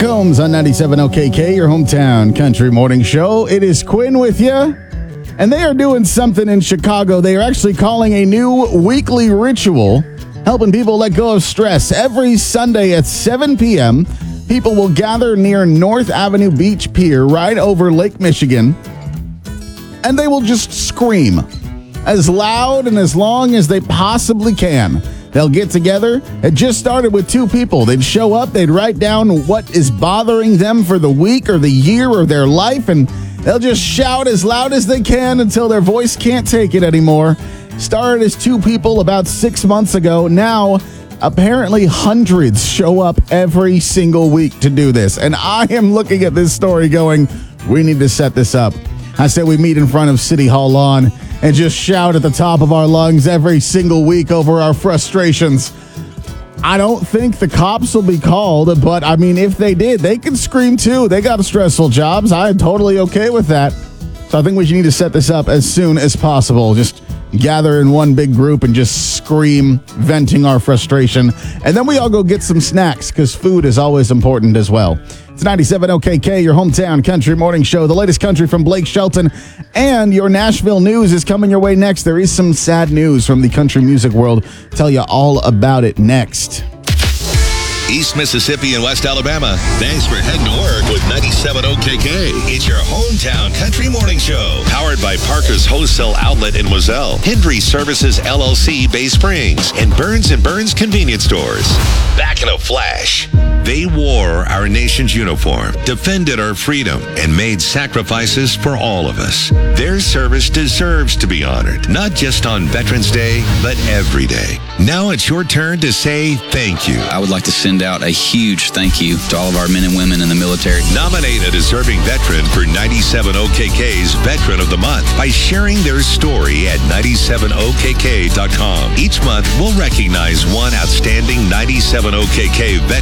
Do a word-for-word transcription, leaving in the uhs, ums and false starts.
Combs on ninety-seven O K K, your hometown country morning show. It is Quinn with you, and they are doing something in Chicago. They are actually calling a new weekly ritual, helping people let go of stress. Every Sunday at seven p.m., people will gather near North Avenue Beach Pier right over Lake Michigan, and they will just scream as loud and as long as they possibly can. They'll get together. It just started with two people. They'd show up, they'd write down what is bothering them for the week or the year or their life, and they'll just shout as loud as they can until their voice can't take it anymore. Started as two people about six months ago. Now, apparently hundreds show up every single week to do this. And I am looking at this story going, we need to set this up. I said we meet in front of City Hall lawn and just shout at the top of our lungs every single week over our frustrations. I don't think the cops will be called, but I mean, if they did, they can scream too. They got stressful jobs. I'm totally okay with that. So I think we need to set this up as soon as possible. Just gather in one big group and just scream, venting our frustration. And then we all go get some snacks, because food is always important as well. It's ninety-seven O K K, your hometown country morning show. The latest country from Blake Shelton, and your Nashville news is coming your way next. There is some sad news from the country music world. Tell you all about it next. East Mississippi and West Alabama. Thanks for heading to work with ninety-seven O K K. It's your hometown country morning show. Powered by Parker's Wholesale Outlet in Moselle, Hendry Services L L C Bay Springs, and Burns and Burns Convenience Stores. Back in a flash. They wore our nation's uniform, defended our freedom, and made sacrifices for all of us. Their service deserves to be honored, not just on Veterans Day, but every day. Now it's your turn to say thank you. I would like to send out a huge thank you to all of our men and women in the military. Nominate a deserving veteran for ninety-seven O K K's Veteran of the Month by sharing their story at ninety-seven O K K dot com. Each month, we'll recognize one outstanding ninety-seven O K K veteran